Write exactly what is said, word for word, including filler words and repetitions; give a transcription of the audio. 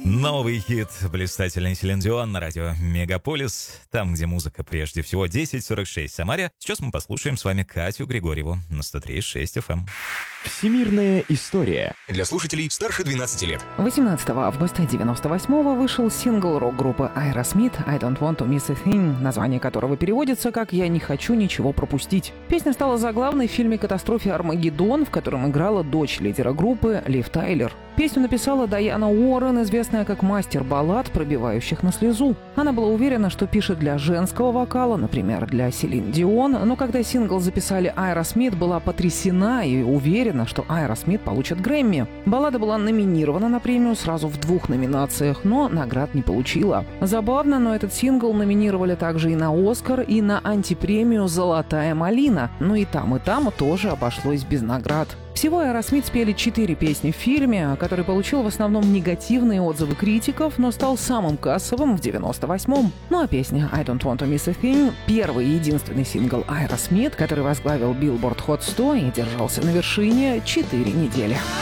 Новый хит блистательный Селин Дион на радио Мегаполис. Там, где музыка прежде всего. десять сорок шесть в Самаре. Сейчас мы послушаем с вами Катю Григорьеву на сто три и шесть эф эм. Всемирная история. Для слушателей старше двенадцати лет. восемнадцатого августа девяносто восьмого вышел сингл рок-группы Aerosmith «I Don't Want to Miss a Thing», название которого переводится как «Я не хочу ничего пропустить». Песня стала заглавной в фильме «Катастрофе Армагеддон», в котором играла дочь лидера группы Лив Тайлер. Песню написала Дайана Уоррен, известная как мастер баллад, пробивающих на слезу. Она была уверена, что пишет для женского вокала, например, для Селин Дион, но когда сингл записали Aerosmith, была потрясена и уверена, что Aerosmith получат Грэмми. Баллада была номинирована на премию сразу в двух номинациях, но наград не получила. Забавно, но этот сингл номинировали также и на Оскар, и на антипремию «Золотая малина». Но и там, и там тоже обошлось без наград. Всего Aerosmith спели четыре песни в фильме, который получил в основном негативные отзывы критиков, но стал самым кассовым в девяносто восьмом. Ну а песня «I Don't Want to Miss a Thing» — первый и единственный сингл Aerosmith, который возглавил Billboard Hot сто и держался на вершине четыре недели.